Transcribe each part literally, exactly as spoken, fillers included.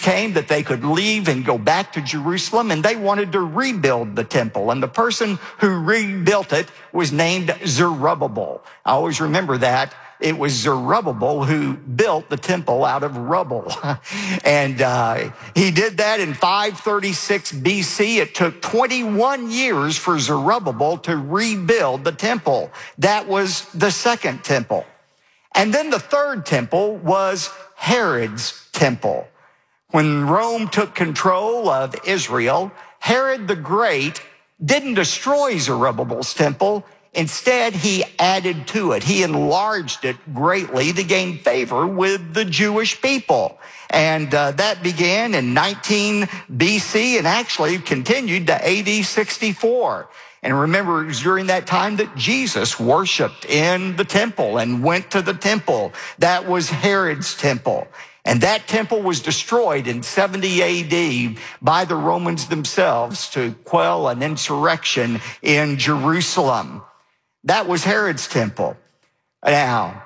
came that they could leave and go back to Jerusalem, and they wanted to rebuild the temple. And the person who rebuilt it was named Zerubbabel. I always remember that. It was Zerubbabel who built the temple out of rubble. and uh, he did that in five thirty-six B C. It took twenty-one years for Zerubbabel to rebuild the temple. That was the second temple. And then the third temple was Herod's temple. When Rome took control of Israel, Herod the Great didn't destroy Zerubbabel's temple. Instead, he added to it. He enlarged it greatly to gain favor with the Jewish people. And uh, that began in nineteen B C and actually continued to A D sixty-four. And remember, it was during that time that Jesus worshiped in the temple and went to the temple. That was Herod's temple. And that temple was destroyed in seventy A D by the Romans themselves to quell an insurrection in Jerusalem. That was Herod's temple. Now,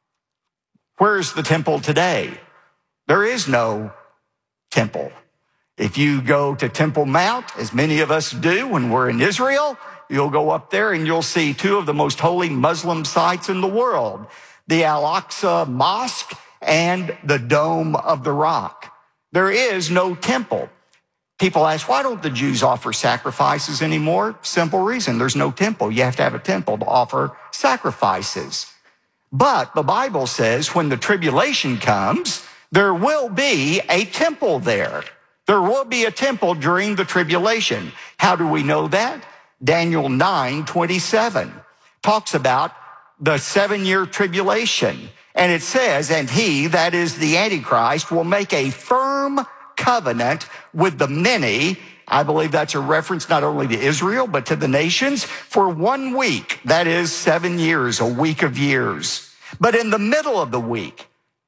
where's the temple today? There is no temple. If you go to Temple Mount, as many of us do when we're in Israel, you'll go up there and you'll see two of the most holy Muslim sites in the world, the Al-Aqsa Mosque and the Dome of the Rock. There is no temple. People ask, why don't the Jews offer sacrifices anymore? Simple reason, there's no temple. You have to have a temple to offer sacrifices. But the Bible says when the tribulation comes, there will be a temple there. There will be a temple during the tribulation. How do we know that? Daniel nine twenty-seven talks about the seven-year tribulation. And it says, and he, that is the Antichrist, will make a firm covenant with the many. I believe that's a reference not only to Israel, but to the nations for one week. That is seven years, a week of years. But in the middle of the week,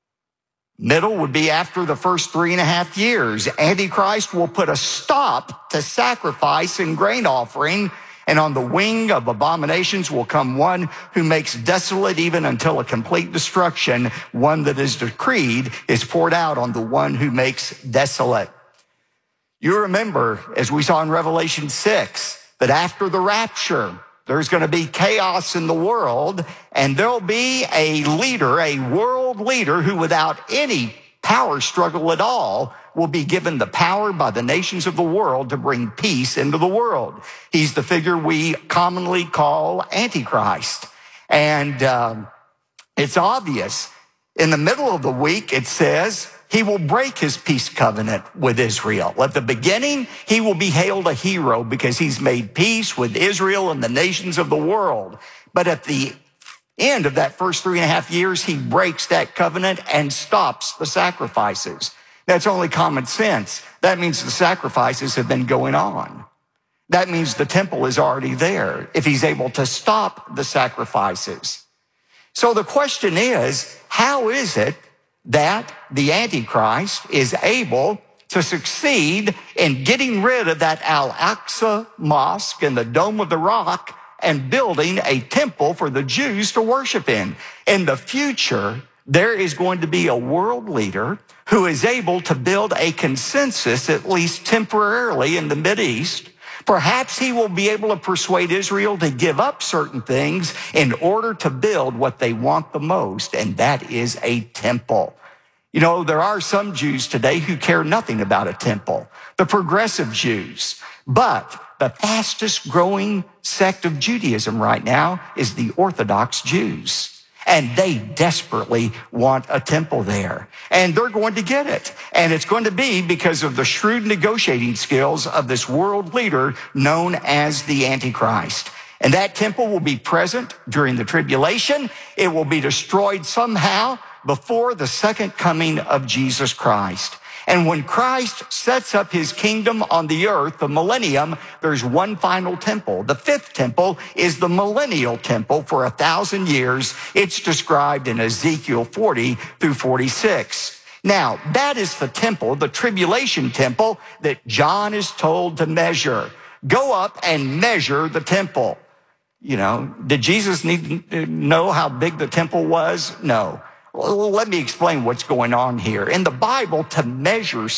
middle would be after the first three and a half years, Antichrist will put a stop to sacrifice and grain offering. And on the wing of abominations will come one who makes desolate even until a complete destruction. One that is decreed is poured out on the one who makes desolate. You remember, as we saw in Revelation six, that after the rapture, there's going to be chaos in the world, and there'll be a leader, a world leader, who without any power struggle at all will be given the power by the nations of the world to bring peace into the world. He's the figure we commonly call Antichrist. And um, it's obvious. In the middle of the week, it says he will break his peace covenant with Israel. At the beginning, he will be hailed a hero because he's made peace with Israel and the nations of the world. But at the end of that first three and a half years, he breaks that covenant and stops the sacrifices. That's only common sense. That means the sacrifices have been going on. That means the temple is already there if he's able to stop the sacrifices. So the question is, how is it that the Antichrist is able to succeed in getting rid of that Al-Aqsa Mosque and the Dome of the Rock and building a temple for the Jews to worship in? In the future, there is going to be a world leader who is able to build a consensus, at least temporarily, in the Mideast. Perhaps he will be able to persuade Israel to give up certain things in order to build what they want the most, and that is a temple. You know, there are some Jews today who care nothing about a temple, the progressive Jews. But the fastest growing sect of Judaism right now is the Orthodox Jews. And they desperately want a temple there. And they're going to get it. And it's going to be because of the shrewd negotiating skills of this world leader known as the Antichrist. And that temple will be present during the tribulation. It will be destroyed somehow before the second coming of Jesus Christ. And when Christ sets up his kingdom on the earth, the millennium, there's one final temple. The fifth temple is the millennial temple for a thousand years. It's described in Ezekiel forty through forty-six. Now, that is the temple, the tribulation temple that John is told to measure. Go up and measure the temple. You know, did Jesus need to know how big the temple was? No. Well, let me explain what's going on here. In the Bible, to measure something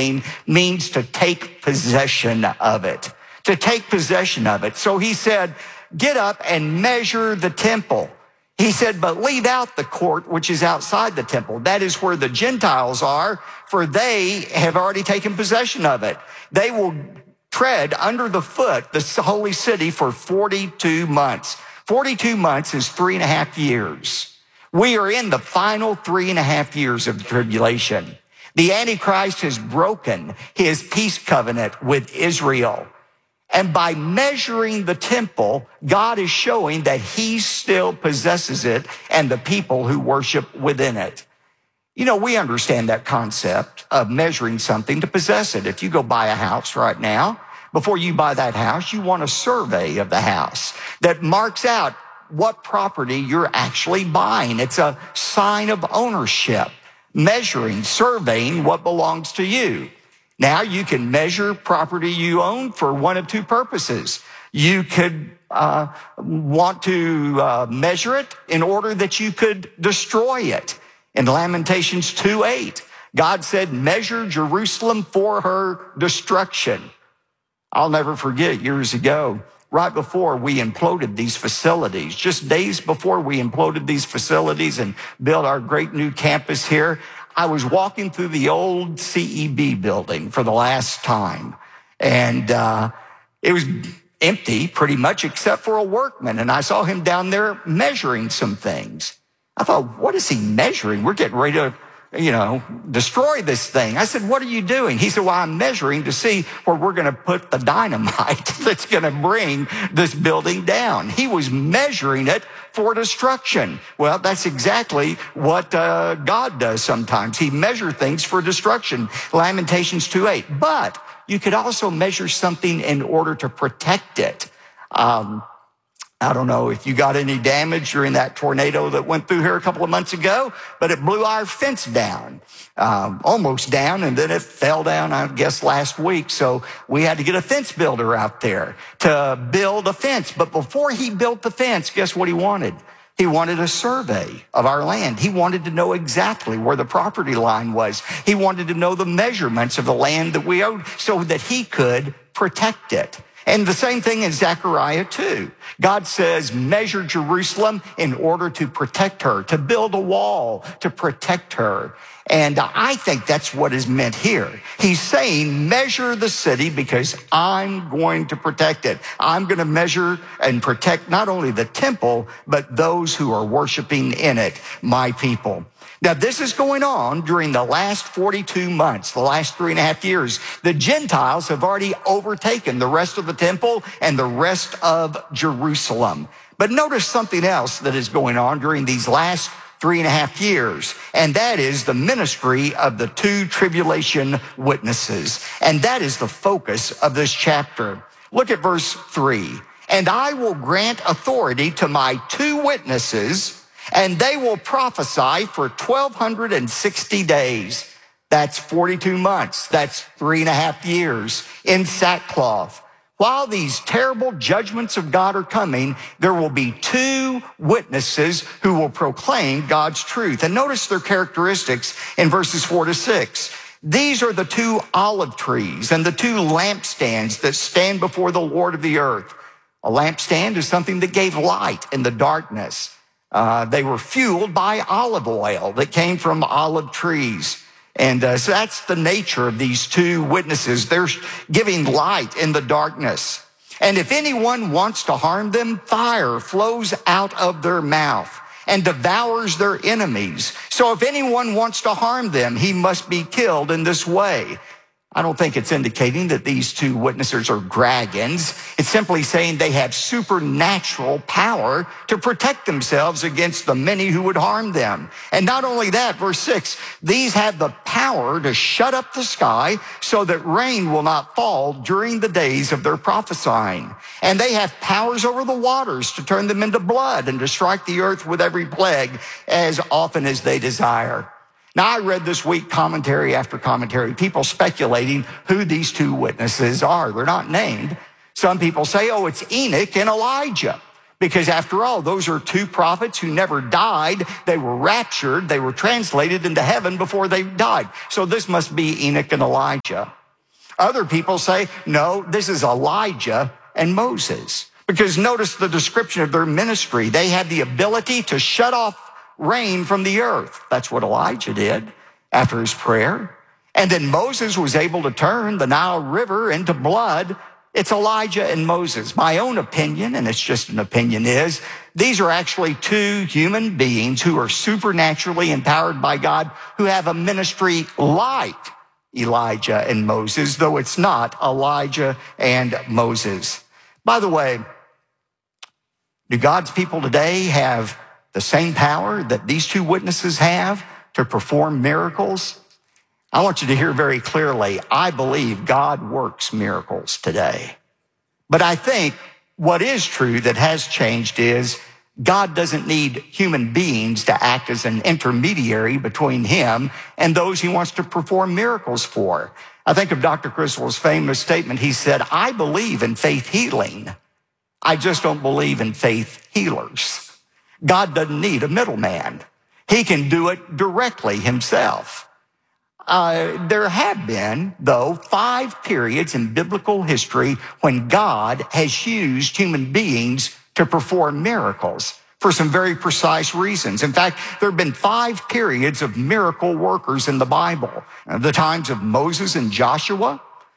something means to take possession of it, to take possession of it. So he said, get up and measure the temple. He said, but leave out the court, which is outside the temple. That is where the Gentiles are, for they have already taken possession of it. They will tread under the foot the holy city for forty-two months. forty-two months is three and a half years. We are in the final three and a half years of the tribulation. The Antichrist has broken his peace covenant with Israel. And by measuring the temple, God is showing that he still possesses it and the people who worship within it. You know, we understand that concept of measuring something to possess it. If you go buy a house right now, before you buy that house, you want a survey of the house that marks out what property you're actually buying. It's a sign of ownership, measuring, surveying what belongs to you. Now you can measure property you own for one of two purposes. You could uh, want to uh, measure it in order that you could destroy it. In Lamentations two eight, God said, measure Jerusalem for her destruction. I'll never forget years ago, right before we imploded these facilities, just days before we imploded these facilities and built our great new campus here, I was walking through the old C E B building for the last time. And uh, it was empty pretty much except for a workman. And I saw him down there measuring some things. I thought, what is he measuring? We're getting ready to, you know, destroy this thing. I said, what are you doing? He said, well, I'm measuring to see where we're going to put the dynamite that's going to bring this building down. He was measuring it for destruction. Well, that's exactly what uh, God does sometimes. He measures things for destruction. Lamentations two eight. But you could also measure something in order to protect it. Um, I don't know if you got any damage during that tornado that went through here a couple of months ago, but it blew our fence down, um, almost down, and then it fell down, I guess, last week. So we had to get a fence builder out there to build a fence. But before he built the fence, guess what he wanted? He wanted a survey of our land. He wanted to know exactly where the property line was. He wanted to know the measurements of the land that we owed so that he could protect it. And the same thing in Zechariah two. God says, measure Jerusalem in order to protect her, to build a wall to protect her. And I think that's what is meant here. He's saying, measure the city because I'm going to protect it. I'm going to measure and protect not only the temple, but those who are worshiping in it, my people. Now, this is going on during the last forty-two months, the last three and a half years. The Gentiles have already overtaken the rest of the temple and the rest of Jerusalem. But notice something else that is going on during these last three and a half years, and that is the ministry of the two tribulation witnesses. And that is the focus of this chapter. Look at verse three. And I will grant authority to my two witnesses, and they will prophesy for twelve sixty days. That's forty-two months. That's three and a half years in sackcloth. While these terrible judgments of God are coming, there will be two witnesses who will proclaim God's truth. And notice their characteristics in verses four to six. These are the two olive trees and the two lampstands that stand before the Lord of the earth. A lampstand is something that gave light in the darkness. Uh, they were fueled by olive oil that came from olive trees. And uh, so that's the nature of these two witnesses. They're giving light in the darkness. And if anyone wants to harm them, fire flows out of their mouth and devours their enemies. So if anyone wants to harm them, he must be killed in this way. I don't think it's indicating that these two witnesses are dragons. It's simply saying they have supernatural power to protect themselves against the many who would harm them. And not only that, verse six, these have the power to shut up the sky so that rain will not fall during the days of their prophesying. And they have powers over the waters to turn them into blood and to strike the earth with every plague as often as they desire. Now, I read this week commentary after commentary, people speculating who these two witnesses are. They're not named. Some people say, oh, it's Enoch and Elijah. Because after all, those are two prophets who never died. They were raptured. They were translated into heaven before they died. So this must be Enoch and Elijah. Other people say, no, this is Elijah and Moses. Because notice the description of their ministry. They had the ability to shut off rain from the earth. That's what Elijah did after his prayer. And then Moses was able to turn the Nile River into blood. It's Elijah and Moses. My own opinion, and it's just an opinion, is these are actually two human beings who are supernaturally empowered by God, who have a ministry like Elijah and Moses, though it's not Elijah and Moses. By the way, do God's people today have the same power that these two witnesses have to perform miracles? I want you to hear very clearly, I believe God works miracles today. But I think what is true that has changed is God doesn't need human beings to act as an intermediary between him and those he wants to perform miracles for. I think of Doctor Criswell's famous statement. He said, I believe in faith healing. I just don't believe in faith healers. God doesn't need a middleman. He can do it directly himself. Uh, there have been, though, five periods in biblical history when God has used human beings to perform miracles for some very precise reasons. In fact, there have been five periods of miracle workers in the Bible. Uh, the times of Moses and Joshua,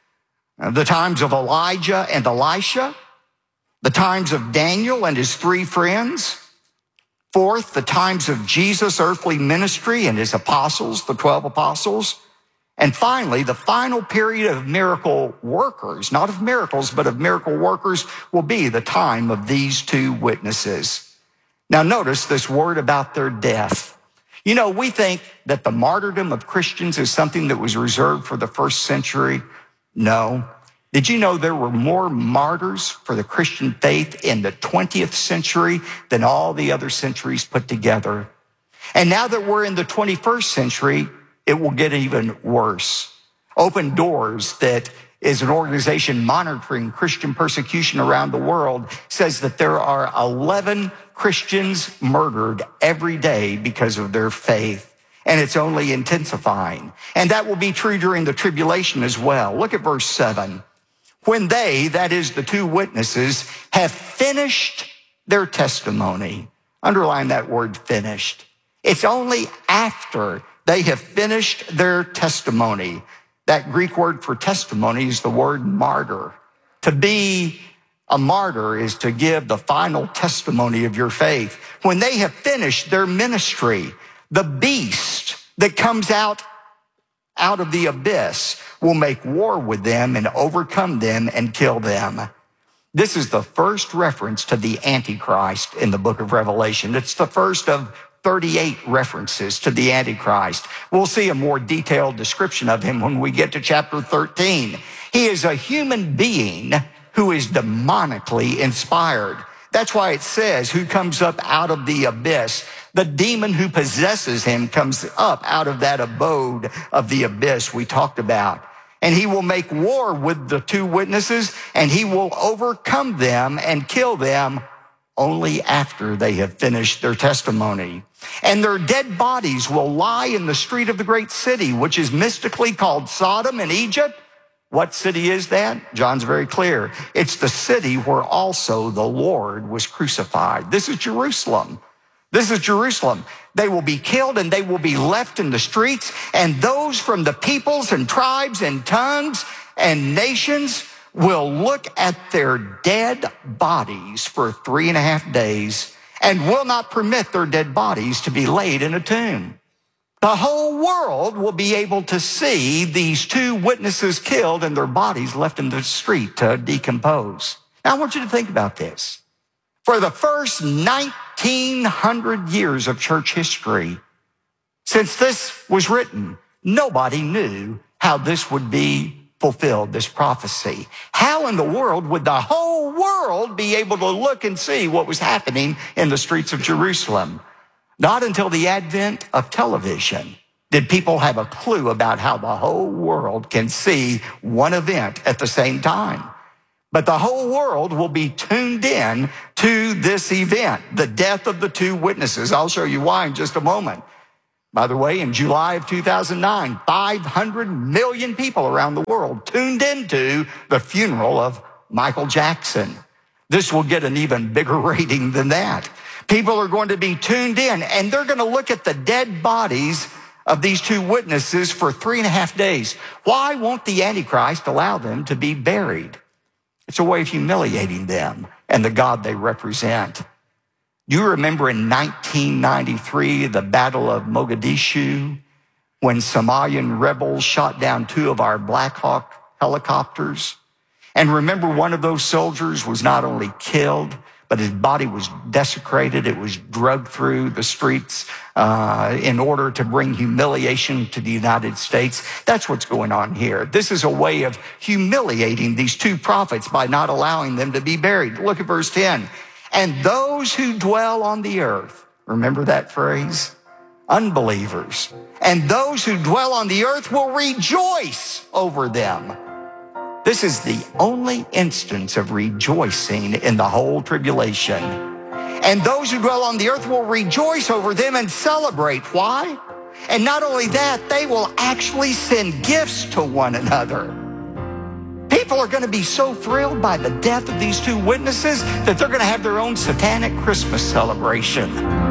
uh, the times of Elijah and Elisha, the times of Daniel and his three friends. Fourth, the times of Jesus' earthly ministry and his apostles, the twelve apostles. And finally, the final period of miracle workers, not of miracles, but of miracle workers, will be the time of these two witnesses. Now notice this word about their death. You know, we think that the martyrdom of Christians is something that was reserved for the first century. No. Did you know there were more martyrs for the Christian faith in the twentieth century than all the other centuries put together? And now that we're in the twenty-first century, it will get even worse. Open Doors, that is an organization monitoring Christian persecution around the world, says that there are eleven Christians murdered every day because of their faith. And it's only intensifying. And that will be true during the tribulation as well. Look at verse seven. When they, that is the two witnesses, have finished their testimony. Underline that word finished. It's only after they have finished their testimony. That Greek word for testimony is the word martyr. To be a martyr is to give the final testimony of your faith. When they have finished their ministry, the beast that comes out out of the abyss will make war with them and overcome them and kill them. This is the first reference to the Antichrist in the book of Revelation. It's the first of thirty-eight references to the Antichrist. We'll see a more detailed description of him when we get to chapter thirteen. He is a human being who is demonically inspired. That's why it says, who comes up out of the abyss. The demon who possesses him comes up out of that abode of the abyss we talked about. And he will make war with the two witnesses, and he will overcome them and kill them only after they have finished their testimony. And their dead bodies will lie in the street of the great city, which is mystically called Sodom in Egypt. What city is that? John's very clear. It's the city where also the Lord was crucified. This is Jerusalem. This is Jerusalem. They will be killed and they will be left in the streets, and those from the peoples and tribes and tongues and nations will look at their dead bodies for three and a half days and will not permit their dead bodies to be laid in a tomb. The whole world will be able to see these two witnesses killed and their bodies left in the street to decompose. Now, I want you to think about this. For the first nineteen hundred years of church history, since this was written, nobody knew how this would be fulfilled, this prophecy. How in the world would the whole world be able to look and see what was happening in the streets of Jerusalem? Not until the advent of television did people have a clue about how the whole world can see one event at the same time. But the whole world will be tuned in to this event, the death of the two witnesses. I'll show you why in just a moment. By the way, in July of two thousand nine, five hundred million people around the world tuned into the funeral of Michael Jackson. This will get an even bigger rating than that. People are going to be tuned in, and they're going to look at the dead bodies of these two witnesses for three and a half days. Why won't the Antichrist allow them to be buried? It's a way of humiliating them and the God they represent. You remember in nineteen ninety-three, the Battle of Mogadishu, when Somalian rebels shot down two of our Black Hawk helicopters? And remember, one of those soldiers was not only killed, but his body was desecrated. It was drugged through the streets uh, in order to bring humiliation to the United States. That's what's going on here. This is a way of humiliating these two prophets by not allowing them to be buried. Look at verse ten. And those who dwell on the earth, remember that phrase? Unbelievers. And those who dwell on the earth will rejoice over them. This is the only instance of rejoicing in the whole tribulation. And those who dwell on the earth will rejoice over them and celebrate. Why? And not only that, they will actually send gifts to one another. People are going to be so thrilled by the death of these two witnesses that they're going to have their own satanic Christmas celebration.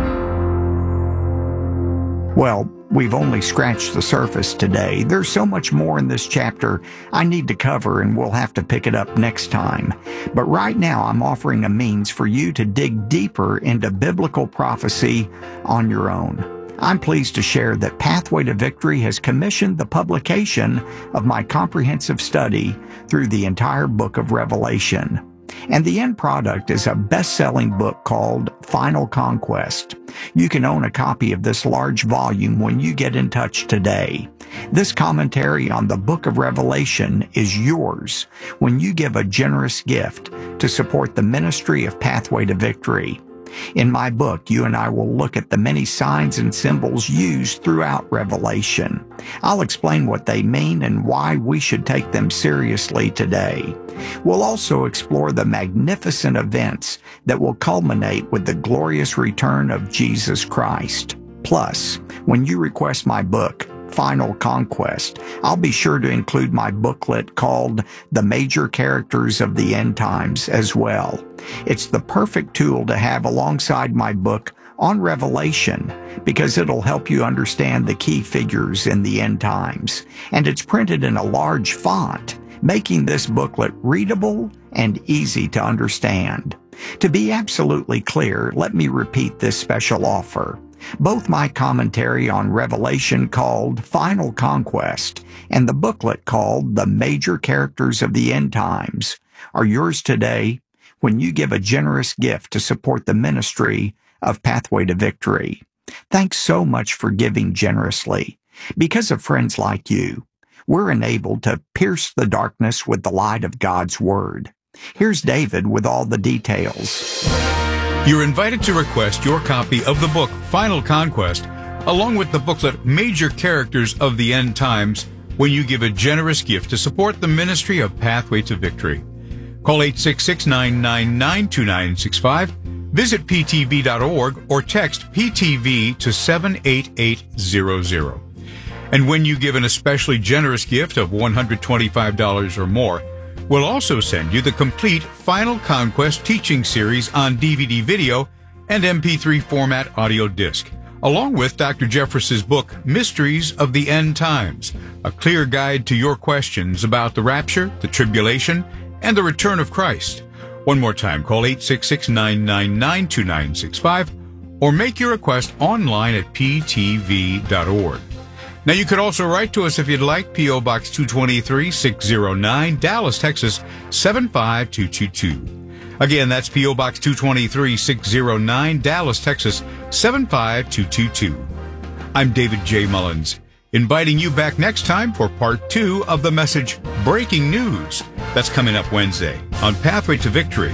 Well, we've only scratched the surface today. There's so much more in this chapter I need to cover, and we'll have to pick it up next time. But right now, I'm offering a means for you to dig deeper into biblical prophecy on your own. I'm pleased to share that Pathway to Victory has commissioned the publication of my comprehensive study through the entire book of Revelation. And the end product is a best-selling book called Final Conquest. You can own a copy of this large volume when you get in touch today. This commentary on the book of Revelation is yours when you give a generous gift to support the ministry of Pathway to Victory. In my book, you and I will look at the many signs and symbols used throughout Revelation. I'll explain what they mean and why we should take them seriously today. We'll also explore the magnificent events that will culminate with the glorious return of Jesus Christ. Plus, when you request my book, Final Conquest, I'll be sure to include my booklet called The Major Characters of the End Times as well. It's the perfect tool to have alongside my book on Revelation because it'll help you understand the key figures in the end times. And it's printed in a large font, making this booklet readable and easy to understand. To be absolutely clear, let me repeat this special offer. Both my commentary on Revelation called Final Conquest and the booklet called The Major Characters of the End Times are yours today when you give a generous gift to support the ministry of Pathway to Victory. Thanks so much for giving generously. Because of friends like you, we're enabled to pierce the darkness with the light of God's Word. Here's David with all the details. You're invited to request your copy of the book Final Conquest, along with the booklet Major Characters of the End Times, when you give a generous gift to support the ministry of Pathway to Victory. Call eight six six, nine nine nine, two nine six five, visit p t v dot org, or text P T V to seven eight eight zero zero. And when you give an especially generous gift of one hundred twenty-five dollars or more, we'll also send you the complete Final Conquest teaching series on D V D video and M P three format audio disc, along with Doctor Jeffress's book, Mysteries of the End Times, a clear guide to your questions about the rapture, the tribulation, and the return of Christ. One more time, call eight six six, nine nine nine, two nine six five or make your request online at p t v dot org. Now, you could also write to us if you'd like, P O. Box two twenty-three, six oh nine, Dallas, Texas, seven five two two two. Again, that's P O. Box two twenty-three, six oh nine, Dallas, Texas, seven five two two two. I'm David J. Mullins, inviting you back next time for part two of the message Breaking News. That's coming up Wednesday on Pathway to Victory.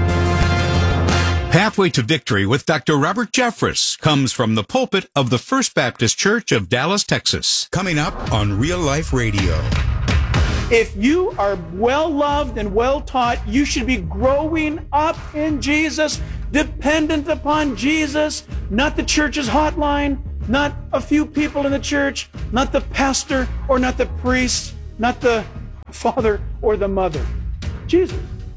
Pathway to Victory with Doctor Robert Jeffress comes from the pulpit of the First Baptist Church of Dallas, Texas. Coming up on Real Life Radio. If you are well loved and well taught, you should be growing up in Jesus, dependent upon Jesus, not the church's hotline, not a few people in the church, not the pastor or not the priest, not the father or the mother. Jesus.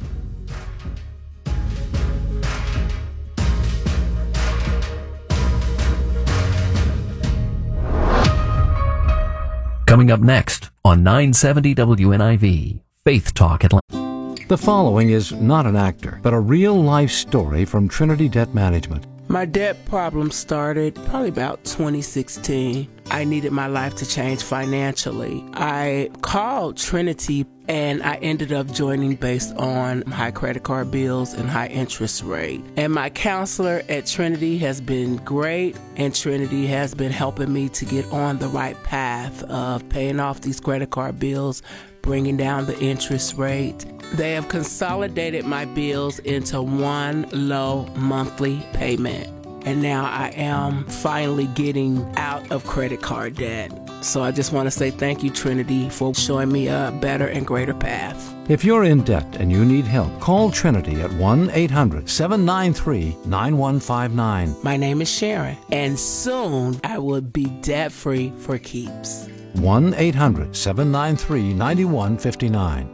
Coming up next on nine seventy W N I V, Faith Talk Atlanta. The following is not an actor, but a real-life story from Trinity Debt Management. My debt problem started probably about twenty sixteen. I needed my life to change financially. I called Trinity and I ended up joining based on high credit card bills and high interest rate. And my counselor at Trinity has been great, and Trinity has been helping me to get on the right path of paying off these credit card bills, bringing down the interest rate. They have consolidated my bills into one low monthly payment. And now I am finally getting out of credit card debt. So I just want to say thank you, Trinity, for showing me a better and greater path. If you're in debt and you need help, call Trinity at one eight hundred seven nine three nine one five nine. My name is Sharon, and soon I will be debt-free for keeps. one eight hundred seven nine three nine one five nine.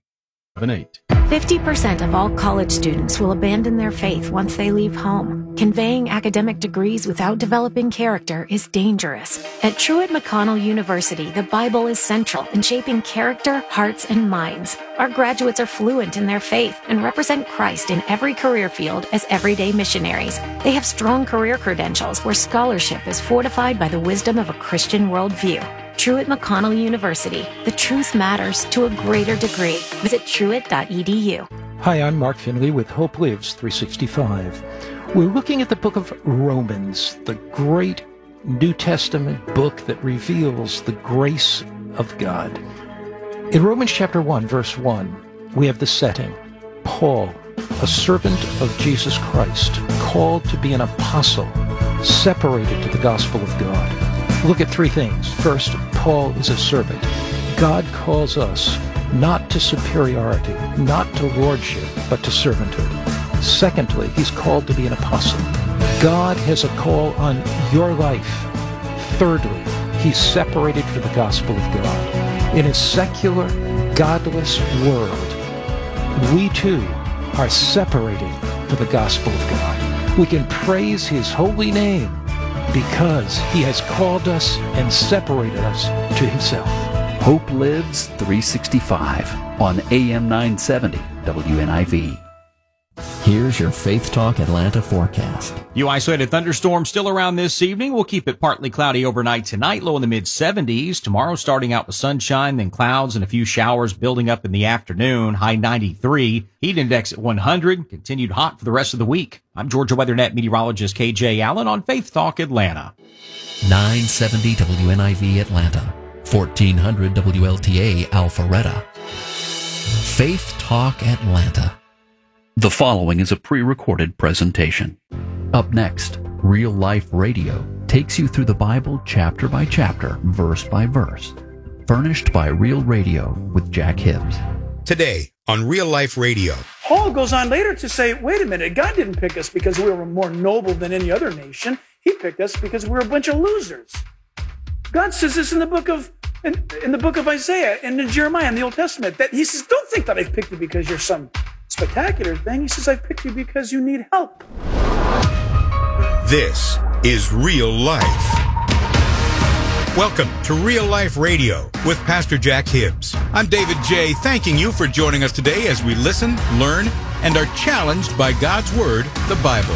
fifty percent of all college students will abandon their faith once they leave home. Conveying academic degrees without developing character is dangerous. At Truett McConnell University, the Bible is central in shaping character, hearts, and minds. Our graduates are fluent in their faith and represent Christ in every career field as everyday missionaries. They have strong career credentials where scholarship is fortified by the wisdom of a Christian worldview. Truett McConnell University. The truth matters to a greater degree. Visit truett dot e d u. Hi, I'm Mark Finley with Hope Lives three sixty-five. We're looking at the book of Romans, the great New Testament book that reveals the grace of God. In Romans chapter one, verse one, we have the setting. Paul, a servant of Jesus Christ, called to be an apostle, separated to the gospel of God. Look at three things. First, Paul is a servant. God calls us not to superiority, not to lordship, but to servanthood. Secondly, he's called to be an apostle. God has a call on your life. Thirdly, he's separated for the gospel of God. In a secular, godless world, we too are separated for the gospel of God. We can praise his holy name because he has called us and separated us to himself. Hope Lives three sixty-five on A M nine seventy W N I V. Here's your Faith Talk Atlanta forecast. You isolated thunderstorm still around this evening. We'll keep it partly cloudy overnight tonight, low in the mid seventies. Tomorrow starting out with sunshine, then clouds and a few showers building up in the afternoon, high ninety-three. Heat index at one hundred, continued hot for the rest of the week. I'm Georgia WeatherNet meteorologist K J Allen on Faith Talk Atlanta. nine seventy W N I V Atlanta, fourteen hundred W L T A Alpharetta. Faith Talk Atlanta. The following is a pre-recorded presentation. Up next, Real Life Radio takes you through the Bible chapter by chapter, verse by verse. Furnished by Real Radio with Jack Hibbs. Today on Real Life Radio. Paul goes on later to say, wait a minute, God didn't pick us because we were more noble than any other nation. He picked us because we were a bunch of losers. God says this in the book of in, in the book of Isaiah and in Jeremiah in the Old Testament, that he says, don't think that I've picked you because you're some spectacular thing. He says, I picked you because you need help. This is Real Life. Welcome to Real Life Radio with Pastor Jack Hibbs. I'm David J., thanking you for joining us today as we listen, learn, and are challenged by God's Word, the Bible.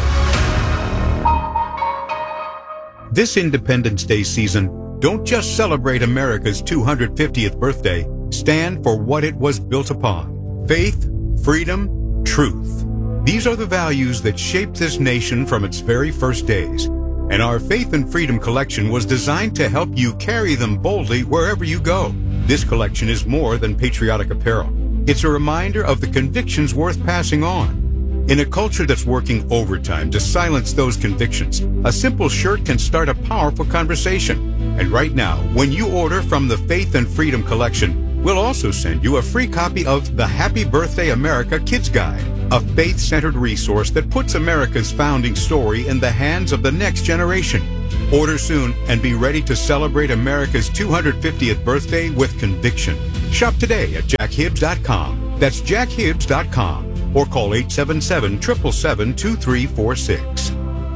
This Independence Day season, don't just celebrate America's two hundred fiftieth birthday. Stand for what it was built upon. Faith, freedom, truth. These are the values that shaped this nation from its very first days. And our Faith and Freedom collection was designed to help you carry them boldly wherever you go. This collection is more than patriotic apparel. It's a reminder of the convictions worth passing on. In a culture that's working overtime to silence those convictions, a simple shirt can start a powerful conversation. And right now, when you order from the Faith and Freedom collection, We'll also send you a free copy of the Happy Birthday America Kids Guide, a faith-centered resource that puts America's founding story in the hands of the next generation. Order soon and be ready to celebrate America's two hundred fiftieth birthday with conviction. Shop today at jack hibbs dot com. That's jack hibbs dot com. Or call eight seven seven, seven seven seven, two three four six.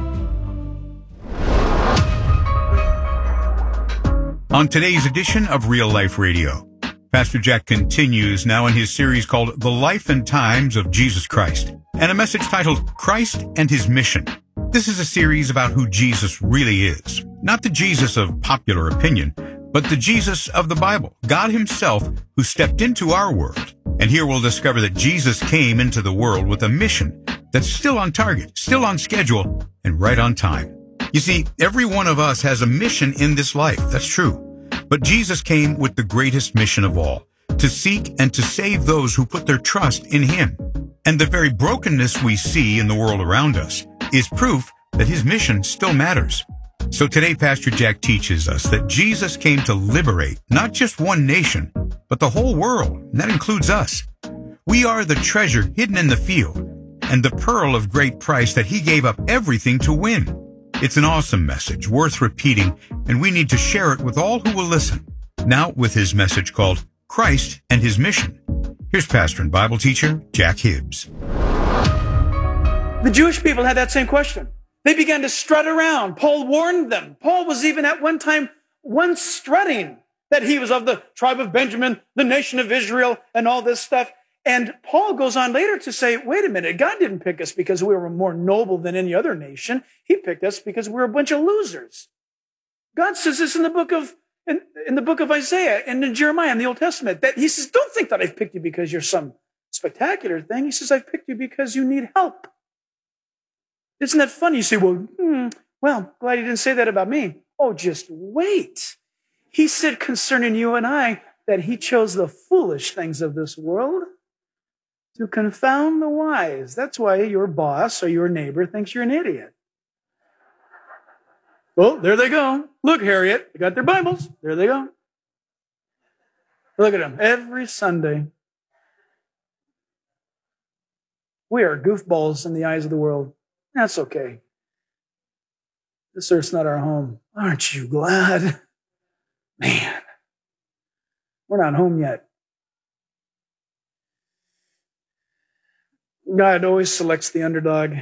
On today's edition of Real Life Radio, Pastor Jack continues now in his series called The Life and Times of Jesus Christ, and a message titled Christ and His Mission. This is a series about who Jesus really is. Not the Jesus of popular opinion, but the Jesus of the Bible, God Himself, who stepped into our world. And here we'll discover that Jesus came into the world with a mission that's still on target, still on schedule, and right on time. You see, every one of us has a mission in this life, that's true. But Jesus came with the greatest mission of all, to seek and to save those who put their trust in Him. And the very brokenness we see in the world around us is proof that His mission still matters. So today, Pastor Jack teaches us that Jesus came to liberate not just one nation, but the whole world, and that includes us. We are the treasure hidden in the field, and the pearl of great price that He gave up everything to win. It's an awesome message, worth repeating, and we need to share it with all who will listen. Now with his message called Christ and His Mission. Here's pastor and Bible teacher Jack Hibbs. The Jewish people had that same question. They began to strut around. Paul warned them. Paul was even at one time once strutting that he was of the tribe of Benjamin, the nation of Israel, and all this stuff. And Paul goes on later to say, wait a minute, God didn't pick us because we were more noble than any other nation. He picked us because we were a bunch of losers. God says this in the book of in, in the book of Isaiah and in Jeremiah in the Old Testament, that He says, don't think that I've picked you because you're some spectacular thing. He says, I've picked you because you need help. Isn't that funny? You say, well, hmm, well, glad you didn't say that about me. Oh, just wait. He said concerning you and I that He chose the foolish things of this world to confound the wise. That's why your boss or your neighbor thinks you're an idiot. Well, there they go. Look, Harriet, they got their Bibles. There they go. Look at them every Sunday. We are goofballs in the eyes of the world. That's okay. This earth's not our home. Aren't you glad? Man, we're not home yet. God always selects the underdog.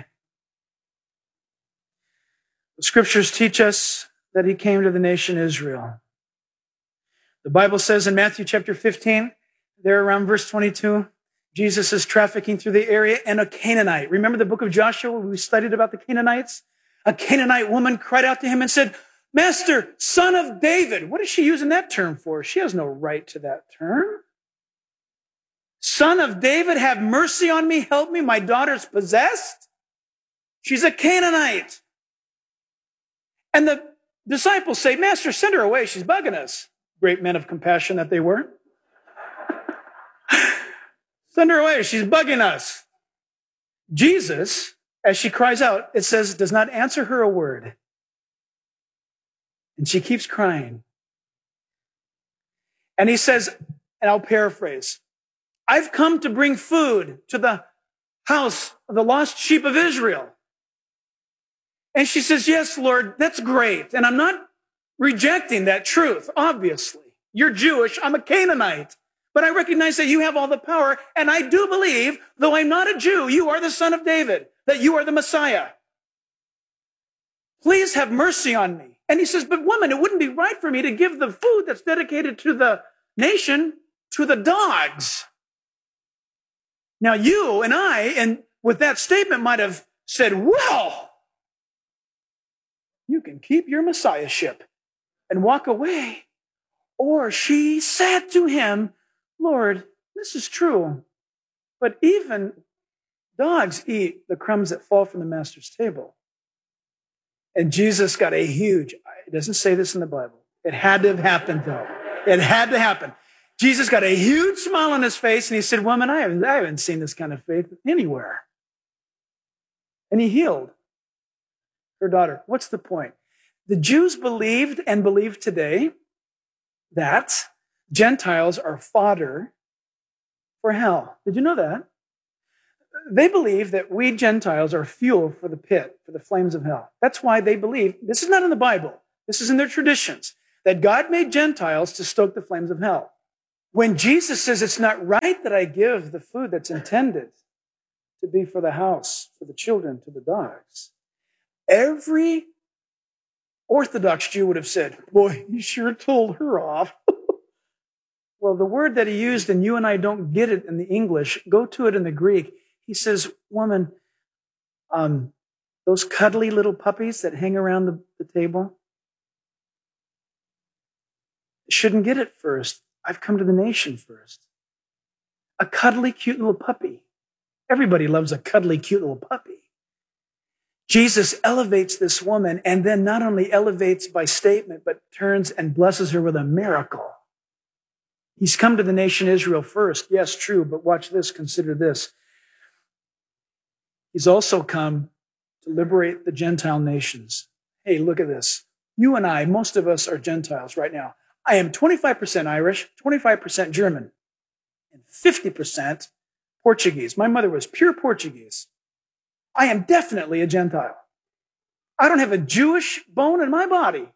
The scriptures teach us that He came to the nation Israel. The Bible says in Matthew chapter fifteen, there around verse twenty-two, Jesus is trafficking through the area, and a Canaanite. Remember the book of Joshua where we studied about the Canaanites? A Canaanite woman cried out to Him and said, Master, Son of David. What is she using that term for? She has no right to that term. Son of David, have mercy on me, help me, my daughter's possessed. She's a Canaanite. And the disciples say, Master, send her away, she's bugging us. Great men of compassion that they were. Send her away, she's bugging us. Jesus, as she cries out, it says, does not answer her a word. And she keeps crying. And He says, and I'll paraphrase, I've come to bring food to the house of the lost sheep of Israel. And she says, yes, Lord, that's great. And I'm not rejecting that truth, obviously. You're Jewish, I'm a Canaanite. But I recognize that you have all the power. And I do believe, though I'm not a Jew, you are the Son of David, that you are the Messiah. Please have mercy on me. And He says, but woman, it wouldn't be right for me to give the food that's dedicated to the nation to the dogs. Now you and I, and with that statement, might have said, well, you can keep your messiahship and walk away. Or she said to Him, Lord, this is true, but even dogs eat the crumbs that fall from the master's table. And Jesus got a huge, it doesn't say this in the Bible. It had to have happened, though. It had to happen. Jesus got a huge smile on His face, and He said, woman, I haven't, I haven't seen this kind of faith anywhere. And He healed her daughter. What's the point? The Jews believed and believe today that Gentiles are fodder for hell. Did you know that? They believe that we Gentiles are fuel for the pit, for the flames of hell. That's why they believe, this is not in the Bible, this is in their traditions, that God made Gentiles to stoke the flames of hell. When Jesus says it's not right that I give the food that's intended to be for the house, for the children, to the dogs, every Orthodox Jew would have said, boy, you sure told her off. Well, the word that he used, and you and I don't get it in the English, go to it in the Greek. He says, woman, um, those cuddly little puppies that hang around the, the table shouldn't get it first. I've come to the nation first. A cuddly, cute little puppy. Everybody loves a cuddly, cute little puppy. Jesus elevates this woman, and then not only elevates by statement, but turns and blesses her with a miracle. He's come to the nation Israel first. Yes, true, but watch this, consider this. He's also come to liberate the Gentile nations. Hey, look at this. You and I, most of us are Gentiles right now. I am twenty-five percent Irish, twenty-five percent German, and fifty percent Portuguese. My mother was pure Portuguese. I am definitely a Gentile. I don't have a Jewish bone in my body.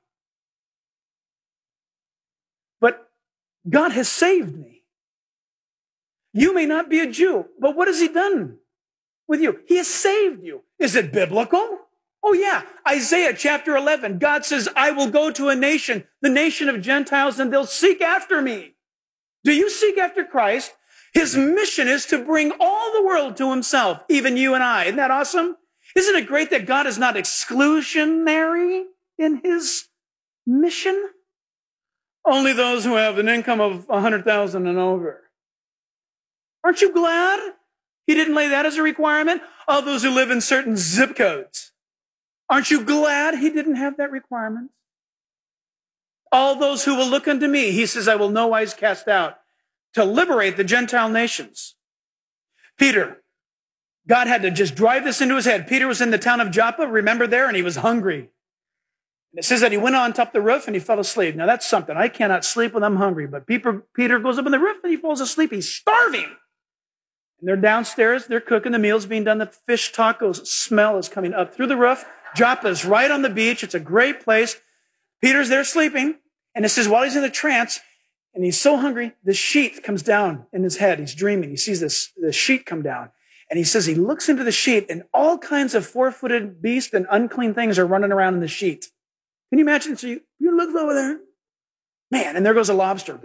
But God has saved me. You may not be a Jew, but what has he done with you? He has saved you. Is it biblical? Oh yeah. Isaiah chapter eleven, God says, I will go to a nation, the nation of Gentiles, and they'll seek after me. Do you seek after Christ? His mission is to bring all the world to himself, even you and I. Isn't that awesome? Isn't it great that God is not exclusionary in his mission? Only those who have an income of one hundred thousand and over. Aren't you glad he didn't lay that as a requirement? All those who live in certain zip codes. Aren't you glad he didn't have that requirement? All those who will look unto me, he says, I will no wise cast out, to liberate the Gentile nations. Peter, God had to just drive this into his head. Peter was in the town of Joppa, remember there, and he was hungry. And it says that he went on top of the roof and he fell asleep. Now that's something. I cannot sleep when I'm hungry, but Peter, Peter goes up on the roof and he falls asleep. He's starving. And they're downstairs, they're cooking, the meal's being done, the fish tacos smell is coming up through the roof. Joppa's right on the beach. It's a great place. Peter's there sleeping. And it says while he's in the trance, and he's so hungry, the sheet comes down in his head. He's dreaming. He sees this, the sheet come down. And he says he looks into the sheet and all kinds of four-footed beasts and unclean things are running around in the sheet. Can you imagine? So you, you look over there. Man, and there goes a lobster.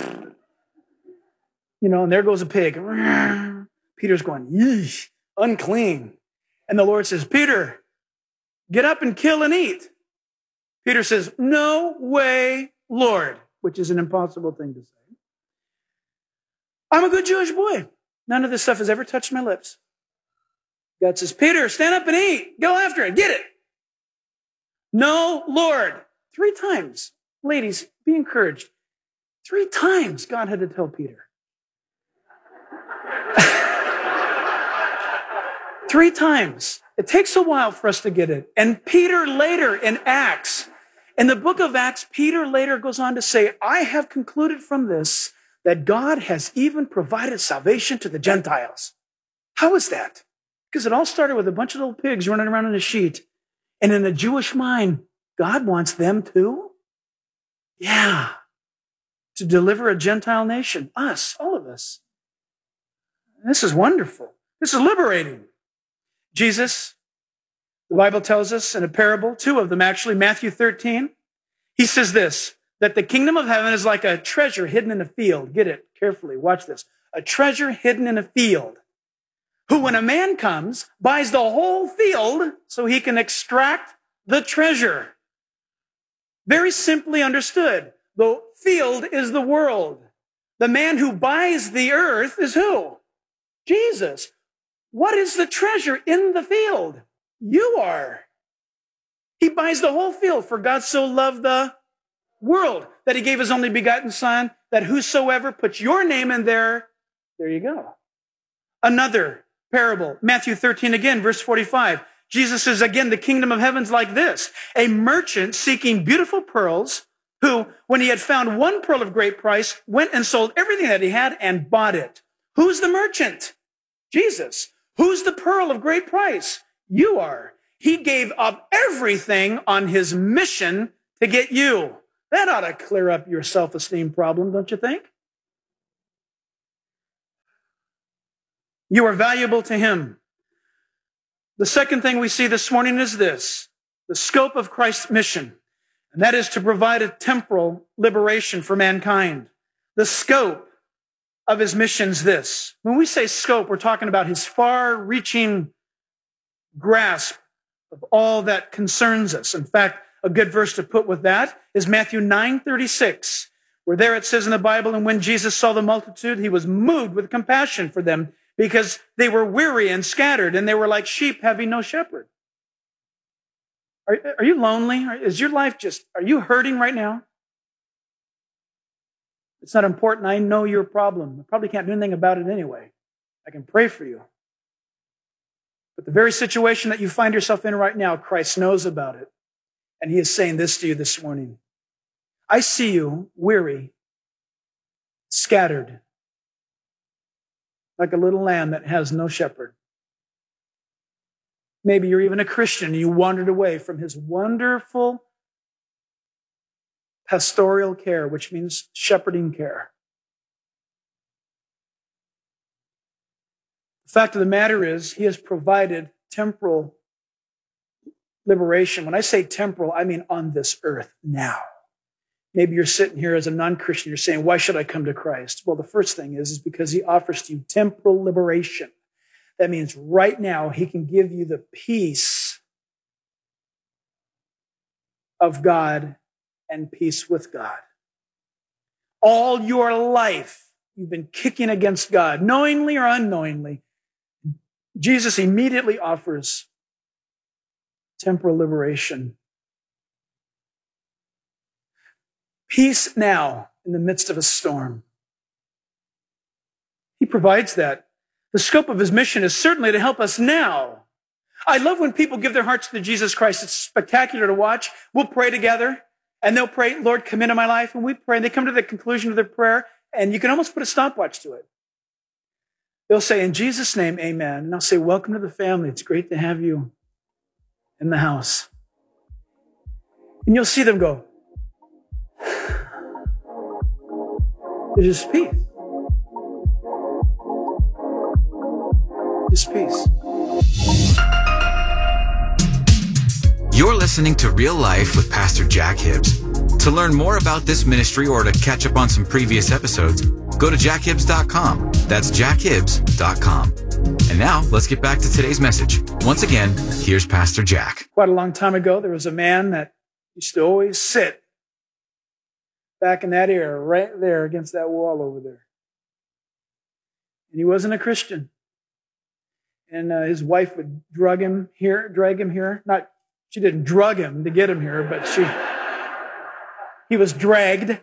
You know, and there goes a pig. Peter's going, yeesh, unclean. And the Lord says, Peter, get up and kill and eat. Peter says, no way, Lord, which is an impossible thing to say. I'm a good Jewish boy. None of this stuff has ever touched my lips. God says, Peter, stand up and eat. Go after it. Get it. No, Lord. Three times. Ladies, be encouraged. Three times God had to tell Peter. Three times. It takes a while for us to get it. And Peter later in Acts, in the book of Acts, Peter later goes on to say, I have concluded from this that God has even provided salvation to the Gentiles. How is that? Because it all started with a bunch of little pigs running around in a sheet. And in the Jewish mind, God wants them too? Yeah. To deliver a Gentile nation. Us, all of us. This is wonderful. This is liberating. Jesus, the Bible tells us in a parable, two of them actually, Matthew thirteen, he says this, that the kingdom of heaven is like a treasure hidden in a field. Get it carefully. Watch this. A treasure hidden in a field, who when a man comes, buys the whole field so he can extract the treasure. Very simply understood. The field is the world. The man who buys the earth is who? Jesus. What is the treasure in the field? You are. He buys the whole field, for God so loved the world that he gave his only begotten son, that whosoever puts your name in there, there you go. Another parable, Matthew thirteen again, verse forty-five. Jesus says again, the kingdom of heaven's like this. A merchant seeking beautiful pearls who, when he had found one pearl of great price, went and sold everything that he had and bought it. Who's the merchant? Jesus. Who's the pearl of great price? You are. He gave up everything on his mission to get you. That ought to clear up your self-esteem problem, don't you think? You are valuable to him. The second thing we see this morning is this, the scope of Christ's mission, and that is to provide a temporal liberation for mankind. The scope of his mission is this. When we say scope, we're talking about his far-reaching grasp of all that concerns us. In fact, a good verse to put with that is Matthew nine thirty-six, where there it says in the Bible, and when Jesus saw the multitude, he was moved with compassion for them because they were weary and scattered, and they were like sheep having no shepherd. Are, are you lonely? Is your life just, are you hurting right now? It's not important. I know your problem. I probably can't do anything about it anyway. I can pray for you. But the very situation that you find yourself in right now, Christ knows about it. And he is saying this to you this morning. I see you weary, scattered, like a little lamb that has no shepherd. Maybe you're even a Christian and you wandered away from his wonderful pastoral care, which means shepherding care. The fact of the matter is, he has provided temporal liberation. When I say temporal, I mean on this earth now. Maybe you're sitting here as a non-Christian, you're saying, why should I come to Christ? Well, the first thing is, is because he offers to you temporal liberation. That means right now he can give you the peace of God and peace with God. All your life, you've been kicking against God, knowingly or unknowingly. Jesus immediately offers temporal liberation. Peace now in the midst of a storm. He provides that. The scope of his mission is certainly to help us now. I love when people give their hearts to Jesus Christ. It's spectacular to watch. We'll pray together, and they'll pray, Lord, come into my life, and we pray, and they come to the conclusion of their prayer, and you can almost put a stopwatch to it. They'll say, in Jesus' name, amen. And I'll say, welcome to the family. It's great to have you in the house. And you'll see them go, there's just peace. Just peace. You're listening to Real Life with Pastor Jack Hibbs. To learn more about this ministry or to catch up on some previous episodes, go to jack hibbs dot com. That's jack hibbs dot com. And now, let's get back to today's message. Once again, here's Pastor Jack. Quite a long time ago, there was a man that used to always sit back in that area, right there against that wall over there. And he wasn't a Christian. And uh, his wife would drug him here, drag him here. Not, she didn't drug him to get him here, but she, he was dragged.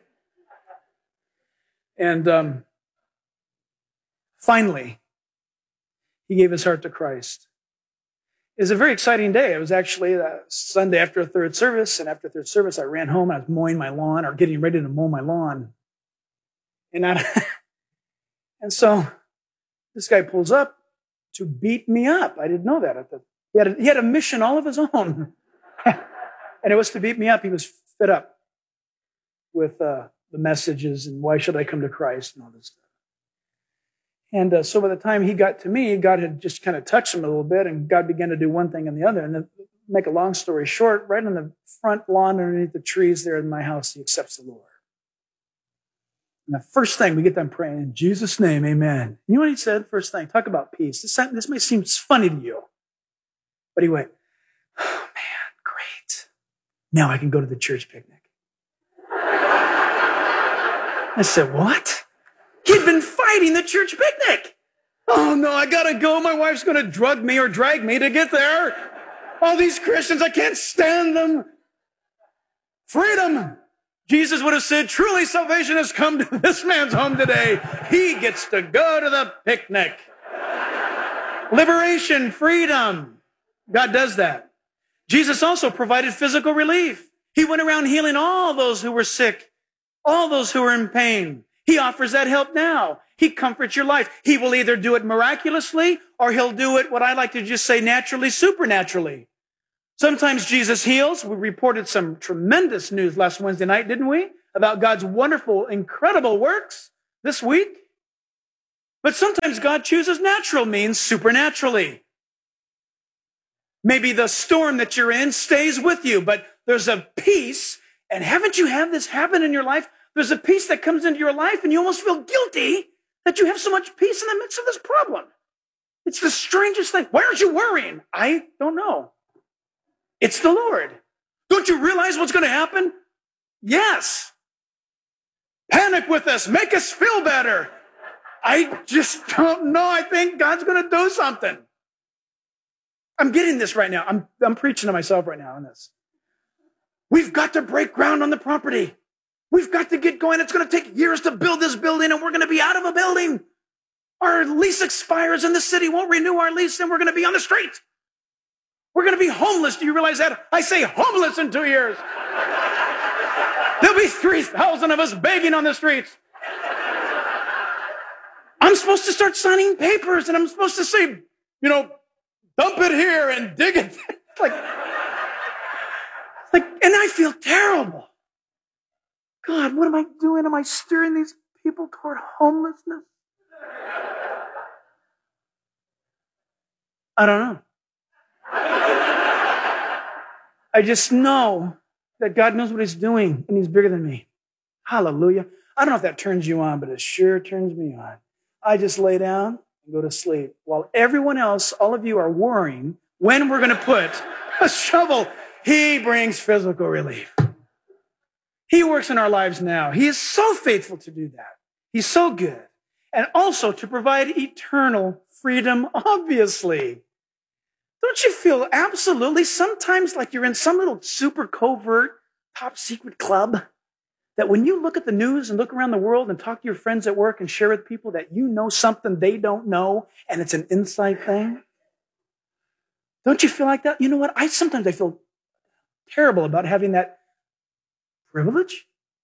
And um, finally, he gave his heart to Christ. It was a very exciting day. It was actually a Sunday after a third service, and after third service, I ran home. I was mowing my lawn, or getting ready to mow my lawn. And I, and so this guy pulls up to beat me up. I didn't know that. I thought he had a, he had a mission all of his own, and it was to beat me up. He was fed up with uh, the messages and why should I come to Christ and all this stuff. And uh, so by the time he got to me, God had just kind of touched him a little bit, and God began to do one thing and the other. And to make a long story short, right on the front lawn underneath the trees there in my house, he accepts the Lord. And the first thing, we get them praying, in Jesus' name, amen. You know what he said? First thing, talk about peace. This, this may seem funny to you. But he went, oh man, great. Now I can go to the church picnic. I said, what? He'd been fighting the church picnic. Oh no, I gotta go. My wife's gonna drug me or drag me to get there. All these Christians, I can't stand them. Freedom. Jesus would have said, truly salvation has come to this man's home today. He gets to go to the picnic. Liberation, freedom. God does that. Jesus also provided physical relief. He went around healing all those who were sick, all those who were in pain. He offers that help now. He comforts your life. He will either do it miraculously or he'll do it, what I like to just say, naturally, supernaturally. Sometimes Jesus heals. We reported some tremendous news last Wednesday night, didn't we? About God's wonderful, incredible works this week. But sometimes God chooses natural means supernaturally. Maybe the storm that you're in stays with you, but there's a peace. And haven't you had this happen in your life? There's a peace that comes into your life and you almost feel guilty that you have so much peace in the midst of this problem. It's the strangest thing. Why aren't you worrying? I don't know. It's the Lord. Don't you realize what's going to happen? Yes. Panic with us. Make us feel better. I just don't know. I think God's going to do something. I'm getting this right now. I'm, I'm preaching to myself right now on this. We've got to break ground on the property. We've got to get going. It's going to take years to build this building, and we're going to be out of a building. Our lease expires, and the city won't renew our lease, and we're going to be on the street. We're going to be homeless. Do you realize that? I say homeless in two years. There'll be three thousand of us begging on the streets. I'm supposed to start signing papers, and I'm supposed to say, you know, dump it here and dig it. like, like, and I feel terrible. God, what am I doing? Am I steering these people toward homelessness? I don't know. I just know that God knows what he's doing, and he's bigger than me. Hallelujah. I don't know if that turns you on, but it sure turns me on. I just lay down and go to sleep while everyone else, all of you, are worrying when we're going to put a shovel. He brings physical relief. He works in our lives now. He is so faithful to do that. He's so good. And also to provide eternal freedom, obviously. Don't you feel absolutely sometimes like you're in some little super covert, top secret club? That when you look at the news and look around the world and talk to your friends at work and share with people that you know something they don't know and it's an inside thing? Don't you feel like that? You know what? I sometimes I feel terrible about having that privilege.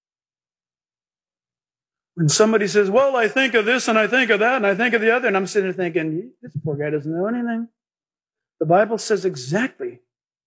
When somebody says, well, I think of this and I think of that and I think of the other, and I'm sitting there thinking, this poor guy doesn't know anything. The Bible says exactly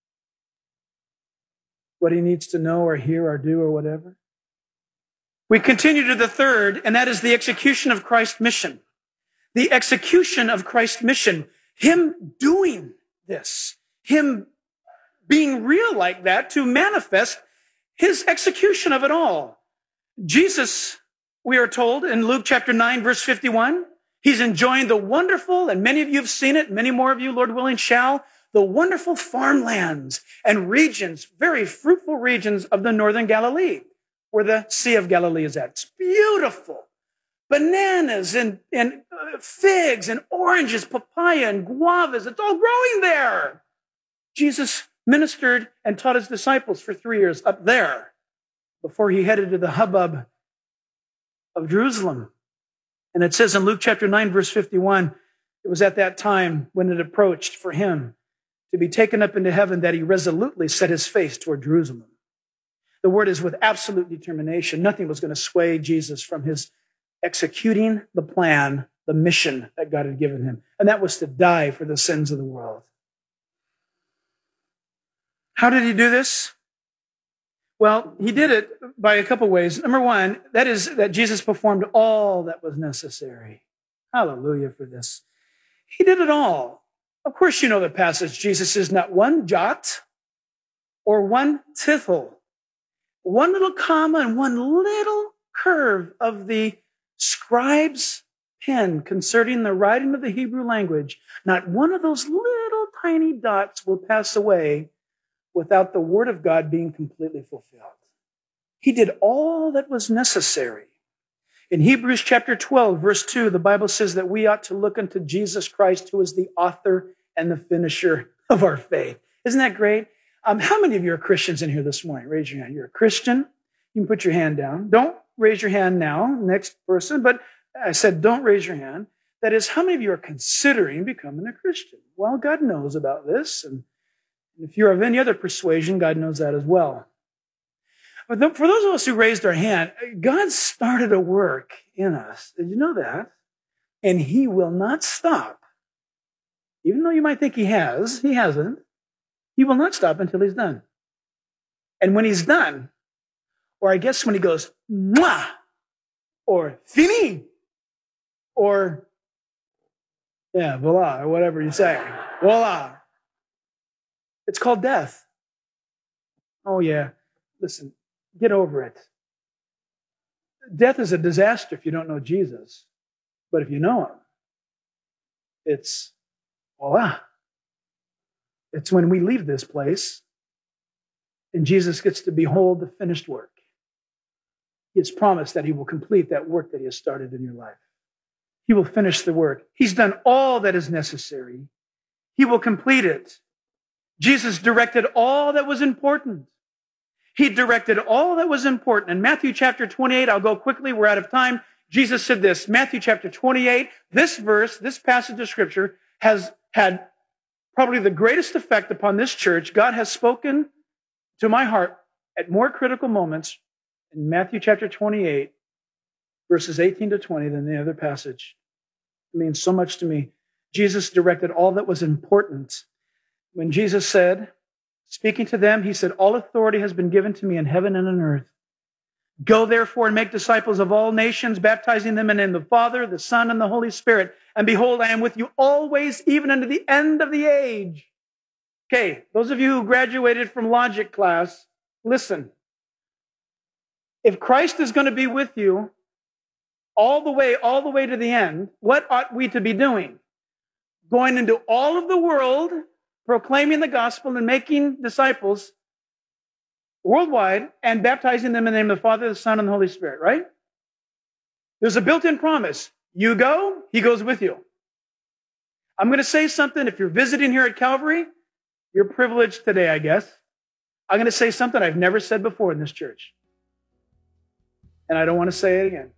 what he needs to know or hear or do or whatever. We continue to the third, and that is the execution of Christ's mission. The execution of Christ's mission. Him doing this. Him being real like that to manifest his execution of it all. Jesus, we are told in Luke chapter nine, verse fifty-one, he's enjoying the wonderful, and many of you have seen it, many more of you, Lord willing, shall, the wonderful farmlands and regions, very fruitful regions of the northern Galilee, where the Sea of Galilee is at. It's beautiful. Bananas and, and uh, figs and oranges, papaya and guavas. It's all growing there. Jesus ministered and taught his disciples for three years up there before he headed to the hubbub of Jerusalem. And it says in Luke chapter nine, verse fifty-one, it was at that time when it approached for him to be taken up into heaven that he resolutely set his face toward Jerusalem. The word is with absolute determination. Nothing was going to sway Jesus from his executing the plan, the mission that God had given him. And that was to die for the sins of the world. How did he do this? Well, he did it by a couple ways. Number one, that is that Jesus performed all that was necessary. Hallelujah for this. He did it all. Of course, you know the passage. Jesus is not one jot or one tittle, one little comma and one little curve of the scribe's pen concerning the writing of the Hebrew language. Not one of those little tiny dots will pass away without the word of God being completely fulfilled. He did all that was necessary. In Hebrews chapter twelve, verse two, the Bible says that we ought to look unto Jesus Christ, who is the author and the finisher of our faith. Isn't that great? Um, how many of you are Christians in here this morning? Raise your hand. You're a Christian. You can put your hand down. Don't raise your hand now, next person, but I said don't raise your hand. That is, how many of you are considering becoming a Christian? Well, God knows about this, and if you're of any other persuasion, God knows that as well. But the, for those of us who raised our hand, God started a work in us. Did you know that? And he will not stop. Even though you might think he has, he hasn't. He will not stop until he's done. And when he's done, or I guess when he goes, mwah, or fini, or, yeah, voila, or whatever you say, voila. It's called death. Oh, yeah. Listen, get over it. Death is a disaster if you don't know Jesus. But if you know him, it's voila. It's when we leave this place and Jesus gets to behold the finished work. He has promised that he will complete that work that he has started in your life. He will finish the work. He's done all that is necessary. He will complete it. Jesus directed all that was important. He directed all that was important. In Matthew chapter twenty-eight, I'll go quickly, we're out of time. Jesus said this, Matthew chapter twenty-eight, this verse, this passage of Scripture has had probably the greatest effect upon this church. God has spoken to my heart at more critical moments in Matthew chapter twenty-eight, verses eighteen to twenty than the other passage. It means so much to me. Jesus directed all that was important. When Jesus said, speaking to them, he said, all authority has been given to me in heaven and on earth. Go therefore and make disciples of all nations, baptizing them in the name of the Father, the Son, and the Holy Spirit. And behold, I am with you always, even unto the end of the age. Okay, those of you who graduated from logic class, listen. If Christ is going to be with you all the way, all the way to the end, what ought we to be doing? Going into all of the world, proclaiming the gospel and making disciples worldwide and baptizing them in the name of the Father, the Son, and the Holy Spirit, right? There's a built-in promise. You go, he goes with you. I'm going to say something. If you're visiting here at Calvary, you're privileged today, I guess. I'm going to say something I've never said before in this church. And I don't want to say it again.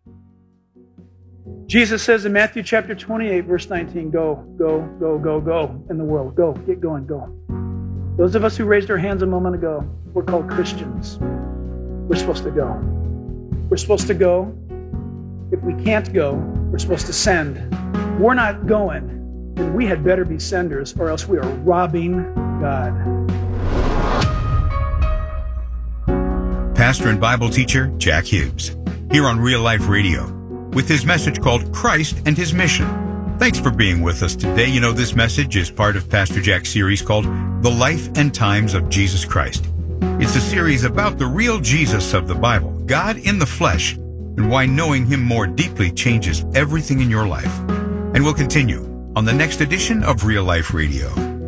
Jesus says in Matthew chapter twenty-eight, verse nineteen, go, go, go, go, go in the world. Go, get going, go. Those of us who raised our hands a moment ago, we're called Christians. We're supposed to go. We're supposed to go. If we can't go, we're supposed to send. We're not going, then we had better be senders, or else we are robbing God. Pastor and Bible teacher Jack Hibbs, here on Real Life Radio, with his message called Christ and His Mission. Thanks for being with us today. You know, this message is part of Pastor Jack's series called The Life and Times of Jesus Christ. It's a series about the real Jesus of the Bible, God in the flesh, and why knowing Him more deeply changes everything in your life. And we'll continue on the next edition of Real Life Radio.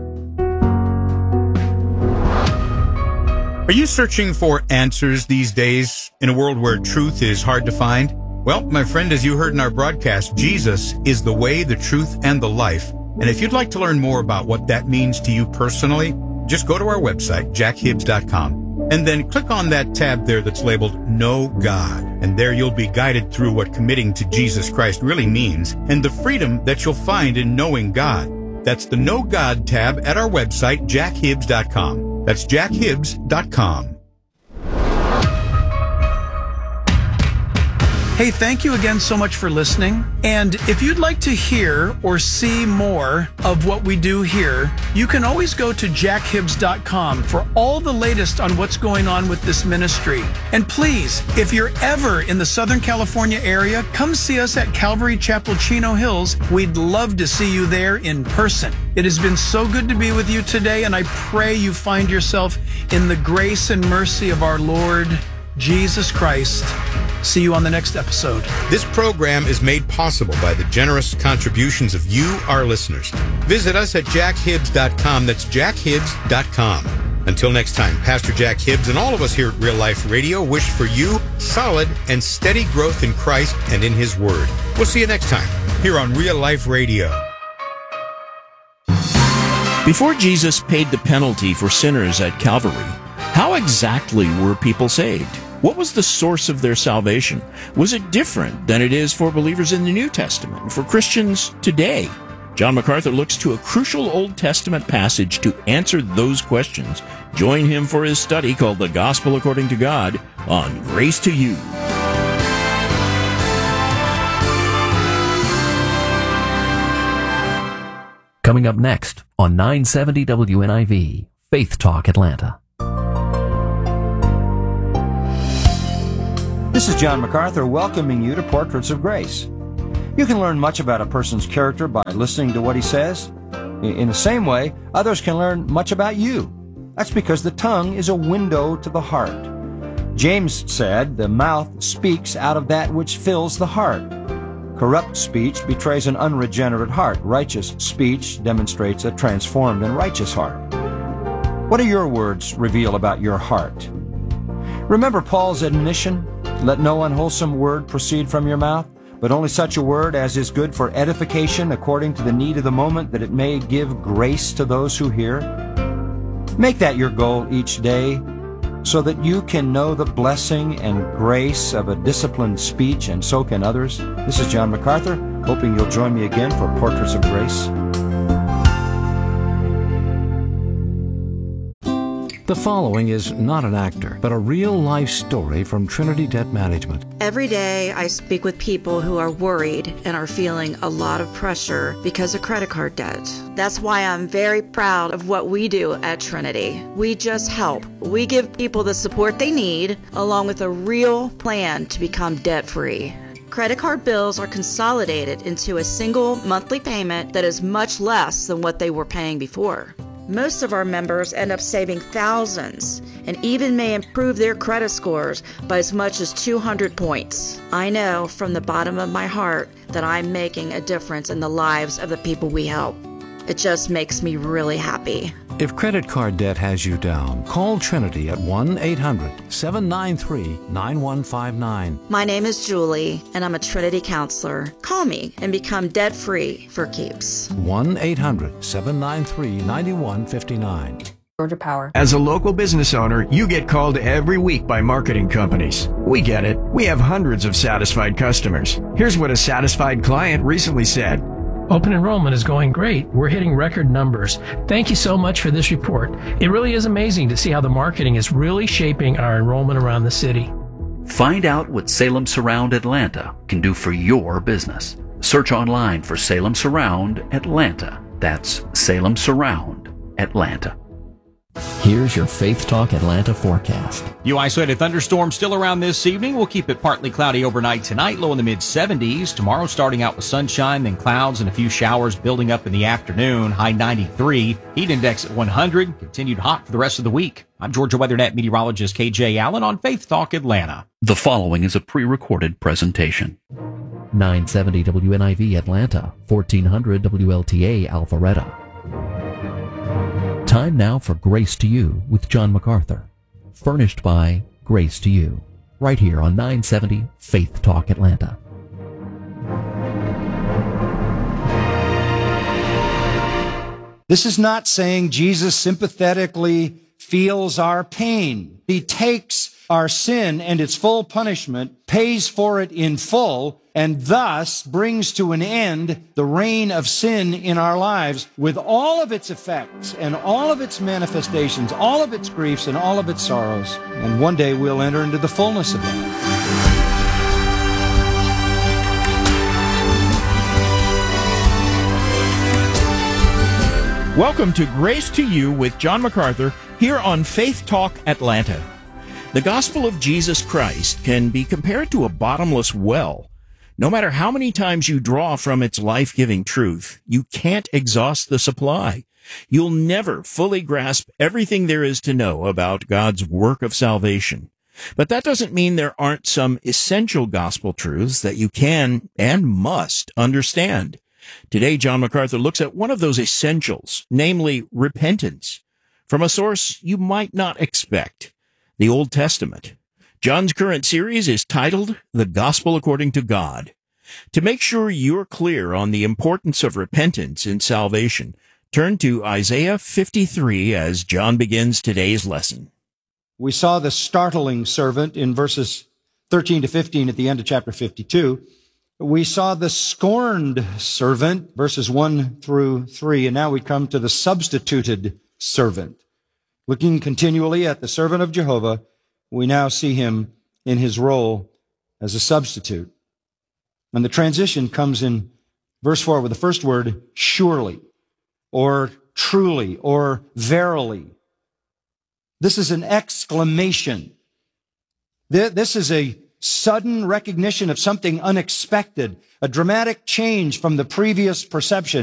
Are you searching for answers these days in a world where truth is hard to find? Well, my friend, as you heard in our broadcast, Jesus is the way, the truth, and the life. And if you'd like to learn more about what that means to you personally, just go to our website, jack hibbs dot com, and then click on that tab there that's labeled Know God. And there you'll be guided through what committing to Jesus Christ really means and the freedom that you'll find in knowing God. That's the Know God tab at our website, jack hibbs dot com. That's jack hibbs dot com. Hey, thank you again so much for listening. And if you'd like to hear or see more of what we do here, you can always go to jack hibbs dot com for all the latest on what's going on with this ministry. And please, if you're ever in the Southern California area, come see us at Calvary Chapel, Chino Hills. We'd love to see you there in person. It has been so good to be with you today, and I pray you find yourself in the grace and mercy of our Lord Jesus Christ. See you on the next episode. This program is made possible by the generous contributions of you, our listeners. Visit us at jack hibbs dot com. That's jack hibbs dot com. Until next time, Pastor Jack Hibbs and all of us here at Real Life Radio wish for you solid and steady growth in Christ and in His Word. We'll see you next time here on Real Life Radio. Before Jesus paid the penalty for sinners at Calvary, how exactly were people saved? What was the source of their salvation? Was it different than it is for believers in the New Testament, for Christians today? John MacArthur looks to a crucial Old Testament passage to answer those questions. Join him for his study called The Gospel According to God on Grace to You. Coming up next on nine seventy W N I V, Faith Talk Atlanta. This is John MacArthur welcoming you to Portraits of Grace. You can learn much about a person's character by listening to what he says. In the same way, others can learn much about you. That's because the tongue is a window to the heart. James said, "The mouth speaks out of that which fills the heart." Corrupt speech betrays an unregenerate heart. Righteous speech demonstrates a transformed and righteous heart. What do your words reveal about your heart? Remember Paul's admonition, "Let no unwholesome word proceed from your mouth, but only such a word as is good for edification according to the need of the moment, that it may give grace to those who hear." Make that your goal each day, so that you can know the blessing and grace of a disciplined speech, and so can others. This is John MacArthur, hoping you'll join me again for Portraits of Grace. The following is not an actor, but a real-life story from Trinity Debt Management. Every day I speak with people who are worried and are feeling a lot of pressure because of credit card debt. That's why I'm very proud of what we do at Trinity. We just help. We give people the support they need, along with a real plan to become debt-free. Credit card bills are consolidated into a single monthly payment that is much less than what they were paying before. Most of our members end up saving thousands and even may improve their credit scores by as much as two hundred points. I know from the bottom of my heart that I'm making a difference in the lives of the people we help. It just makes me really happy. If credit card debt has you down, call Trinity at one eight hundred seven nine three nine one five nine. My name is Julie, and I'm a Trinity counselor. Call me and become debt-free for keeps. one eight hundred seven nine three nine one five nine. Georgia Power. As a local business owner, you get called every week by marketing companies. We get it. We have hundreds of satisfied customers. Here's what a satisfied client recently said. Open enrollment is going great. We're hitting record numbers. Thank you so much for this report. It really is amazing to see how the marketing is really shaping our enrollment around the city. Find out what Salem Surround Atlanta can do for your business. Search online for Salem Surround Atlanta. That's Salem Surround Atlanta. Here's your Faith Talk Atlanta forecast. You isolated thunderstorms still around this evening. We'll keep it partly cloudy overnight tonight, low in the mid seventies. Tomorrow starting out with sunshine, then clouds and a few showers building up in the afternoon, high ninety-three. Heat index at one hundred, continued hot for the rest of the week. I'm Georgia WeatherNet meteorologist K J Allen on Faith Talk Atlanta. The following is a pre-recorded presentation. nine seventy W N I V Atlanta, fourteen hundred W L T A Alpharetta. Time now for Grace to You with John MacArthur. Furnished by Grace to You. Right here on nine seventy Faith Talk Atlanta. This is not saying Jesus sympathetically feels our pain. He takes our sin and its full punishment, pays for it in full, and thus brings to an end the reign of sin in our lives with all of its effects and all of its manifestations, all of its griefs and all of its sorrows. And one day we'll enter into the fullness of that. Welcome to Grace to You with John MacArthur here on Faith Talk Atlanta. The gospel of Jesus Christ can be compared to a bottomless well. No matter how many times you draw from its life-giving truth, you can't exhaust the supply. You'll never fully grasp everything there is to know about God's work of salvation. But that doesn't mean there aren't some essential gospel truths that you can and must understand. Today, John MacArthur looks at one of those essentials, namely repentance, from a source you might not expect, the Old Testament. John's current series is titled The Gospel According to God. To make sure you're clear on the importance of repentance in salvation, turn to Isaiah fifty-three as John begins today's lesson. We saw the startling servant in verses thirteen to fifteen at the end of chapter fifty-two. We saw the scorned servant, verses one through three, and now we come to the substituted servant. Looking continually at the servant of Jehovah, we now see him in his role as a substitute. And the transition comes in verse four with the first word, surely, or truly, or verily. This is an exclamation. This is a sudden recognition of something unexpected, a dramatic change from the previous perception.